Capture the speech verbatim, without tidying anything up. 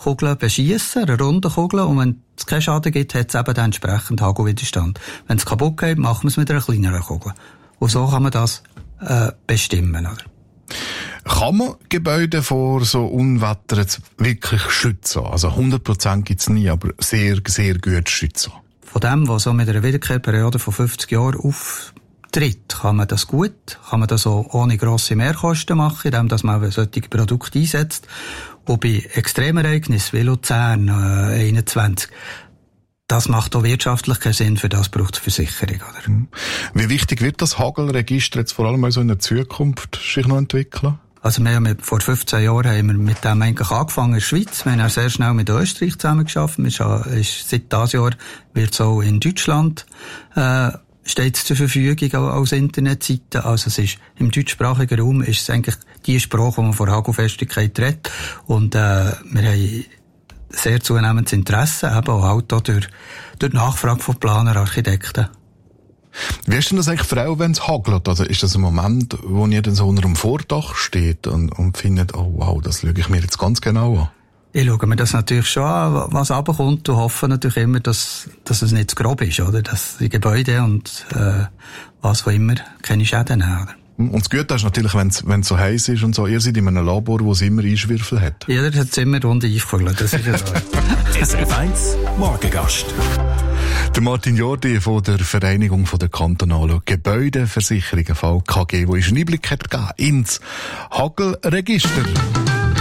Kugel beschiessen, eine runde Kugel, und wenn es keinen Schaden gibt, hat es eben den entsprechenden Hagelwiderstand. Wenn es kaputt geht, machen wir es mit einer kleineren Kugel. Und so kann man das äh, bestimmen, oder? Kann man Gebäude vor so Unwetter jetzt wirklich schützen? Also hundert Prozent gibt's nie, aber sehr, sehr gut schützen. Von dem, was so mit einer Wiederkehrperiode von fünfzig Jahren auftritt, kann man das gut, kann man das auch ohne grosse Mehrkosten machen, indem man solche Produkte einsetzt. Und bei Extremereignissen wie Luzern äh, einundzwanzig, das macht auch wirtschaftlich keinen Sinn, für das braucht es Versicherung, oder? Wie wichtig wird das Hagelregister jetzt vor allem also in der Zukunft sich noch entwickeln? Also wir haben vor fünfzehn Jahren haben wir mit dem eigentlich angefangen in der Schweiz. Wir haben auch sehr schnell mit Österreich zusammengearbeitet. Wir ist, seit diesem Jahr wird es auch in Deutschland äh, steht zur Verfügung als Internetseite. Also es ist im deutschsprachigen Raum ist es eigentlich die Sprache, wo man von Hagelfestigkeit redet. Und äh, wir haben sehr zunehmendes Interesse, eben auch halt durch, durch die Nachfrage von Planer, Architekten. Wie ist denn das eigentlich für auch, wenn es hagelt? Also ist das ein Moment, wo ihr dann so unter dem Vordach steht und, und findet, oh wow, das schaue ich mir jetzt ganz genau an? Ich schaue mir das natürlich schon an, was runterkommt, und hoffe natürlich immer, dass, dass es nicht zu grob ist, oder? Dass die Gebäude und äh, was auch immer keine Schäden haben, oder? Und das Gute ist natürlich, wenn es so heiß ist und so, ihr seid in einem Labor, wo es immer Einschwürfel hat. Jeder hat es immer runde Eichvögel, das ist ja so. S R F eins Morgengast. Der Martin Jordi von der Vereinigung von der kantonalen Gebäudeversicherungen V K G, wo einen Einblick hat gegeben ins Hagelregister.